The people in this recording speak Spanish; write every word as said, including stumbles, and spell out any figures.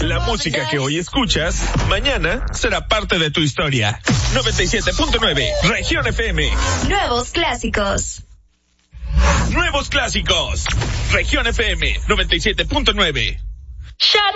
La música que hoy escuchas, mañana será parte de tu historia. noventa y siete punto nueve, Región F M. Nuevos clásicos. Nuevos clásicos. Región F M, noventa y siete punto nueve.